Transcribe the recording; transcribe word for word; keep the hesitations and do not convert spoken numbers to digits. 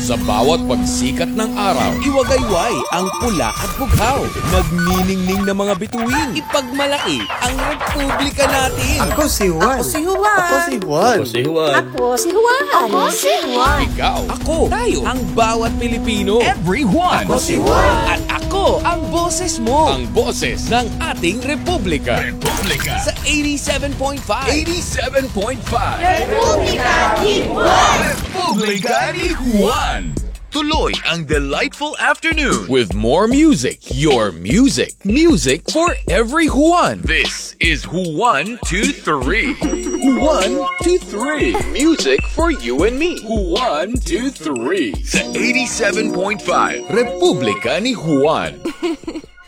Sa bawat pagsikat ng araw, iwagayway ang pula at bughaw. Nagniningning na mga bituin. Ipagmalaki ang republika natin. Ako si Juan. Ako si Juan. Ako si Juan. Ako si Juan. Ako si Juan. Ako si Juan. Ikaw, ako, tayo, ang bawat Pilipino. Everyone. Ako si Juan. At ako, ang boses mo. Ang boses ng ating republika. Republika. Sa eighty-seven point five. eighty-seven point five. Republika ni Juan. Republika ni Juan. Tuloy ang delightful afternoon With more music, your music. Music for every Juan. This is Juan two three. One, two, three. Music for you and me. One, two, three. Sa eighty-seven point five. Republika ni Juan.